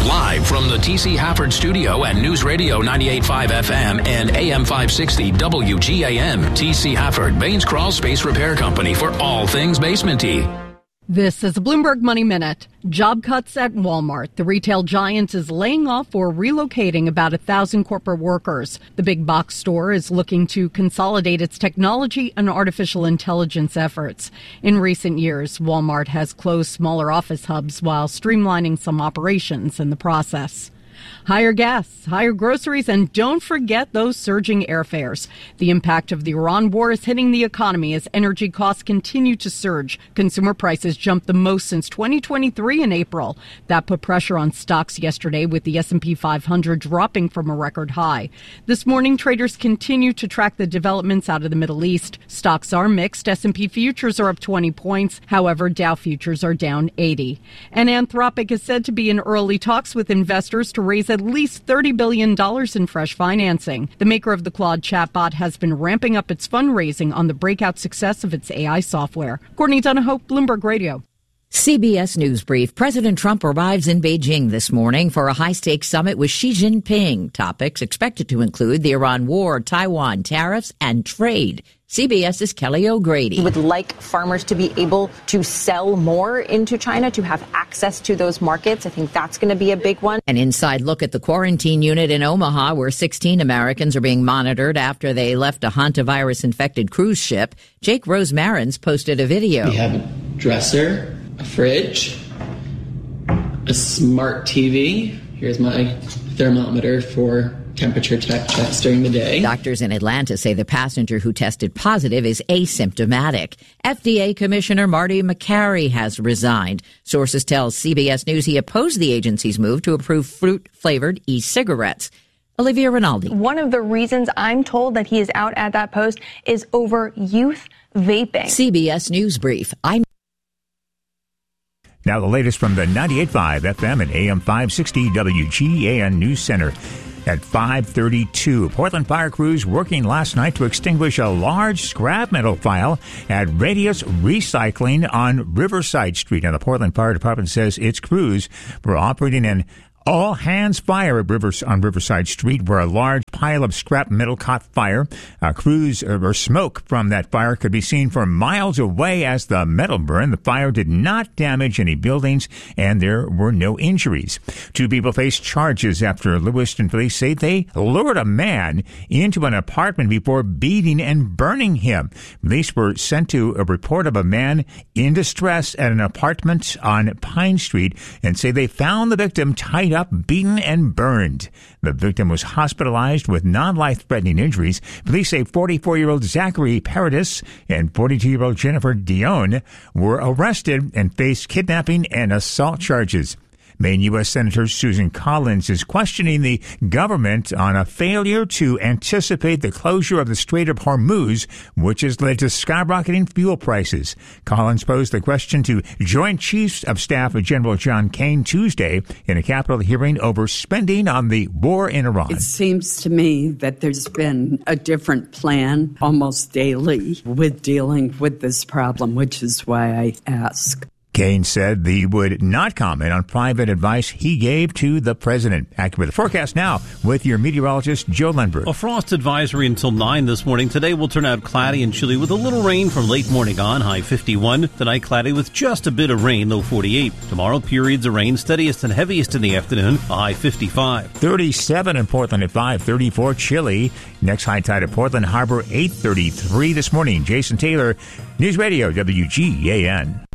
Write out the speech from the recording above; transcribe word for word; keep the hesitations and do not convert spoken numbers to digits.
Live from the T C Hafford studio at News Radio ninety-eight point five F M and A M five sixty W G A M. T C Hafford, Baines Crawl Space Repair Company for all things basement-y. This is a Bloomberg Money Minute. Job cuts at Walmart. The retail giant is laying off or relocating about a thousand corporate workers. The big box store is looking to consolidate its technology and artificial intelligence efforts. In recent years, Walmart has closed smaller office hubs while streamlining some operations in the process. Higher gas, higher groceries, and don't forget those surging airfares. The impact of the Iran war is hitting the economy as energy costs continue to surge. Consumer prices jumped the most since twenty twenty-three in April. That put pressure on stocks yesterday, with the S and P five hundred dropping from a record high. This morning, traders continue to track the developments out of the Middle East. Stocks are mixed. S and P futures are up twenty points. However, Dow futures are down eighty. And Anthropic is said to be in early talks with investors to raise at least thirty billion dollars in fresh financing. The maker of the Claude chatbot has been ramping up its fundraising on the breakout success of its A I software. Courtney Donahoe, Bloomberg Radio. C B S News Brief. President Trump arrives in Beijing this morning for a high-stakes summit with Xi Jinping. Topics expected to include the Iran war, Taiwan, tariffs, and trade. CBS's Kelly O'Grady. We would like farmers to be able to sell more into China, to have access to those markets. I think that's going to be a big one. An inside look at the quarantine unit in Omaha, where sixteen Americans are being monitored after they left a hantavirus-infected cruise ship. Jake Rosemarins posted a video. We have a dresser, a fridge, a smart T V. Here's my thermometer for temperature check checks during the day. Doctors in Atlanta say the passenger who tested positive is asymptomatic. F D A Commissioner Marty McCary has resigned. Sources tell C B S News he opposed the agency's move to approve fruit-flavored e-cigarettes. Olivia Rinaldi. One of the reasons I'm told that he is out at that post is over youth vaping. C B S News Brief. I'm Now the latest from the ninety-eight point five F M and A M five sixty W G A N News Center. At five thirty-two, Portland fire crews working last night to extinguish a large scrap metal pile at Radius Recycling on Riverside Street. Now, the Portland Fire Department says its crews were operating an all-hands fire at Rivers, on Riverside Street, where a large pile of scrap metal caught fire. Uh, crews uh, or smoke from that fire could be seen for miles away as the metal burned. The fire did not damage any buildings, and there were no injuries. Two people faced charges after Lewiston police say they lured a man into an apartment before beating and burning him. Police were sent to a report of a man in distress at an apartment on Pine Street and say they found the victim tied up, beaten, and burned. The victim was hospitalized with non-life-threatening injuries. Police say forty-four-year-old Zachary Paradis and forty-two-year-old Jennifer Dion were arrested and faced kidnapping and assault charges. Maine U S Senator Susan Collins is questioning the government on a failure to anticipate the closure of the Strait of Hormuz, which has led to skyrocketing fuel prices. Collins posed the question to Joint Chiefs of Staff General John Kane Tuesday in a Capitol hearing over spending on the war in Iran. It seems to me that there's been a different plan almost daily with dealing with this problem, which is why I ask. Kane said he would not comment on private advice he gave to the president. Accurate. The forecast now with your meteorologist, Joe Lundberg. A frost advisory until nine this morning. Today will turn out cloudy and chilly with a little rain from late morning on, high fifty-one. Tonight cloudy with just a bit of rain, low forty-eight. Tomorrow periods of rain, steadiest and heaviest in the afternoon, a high fifty-five. thirty-seven in Portland at five, thirty-four chilly. Next high tide at Portland Harbor, eight thirty-three this morning. Jason Taylor, News Radio W G A N.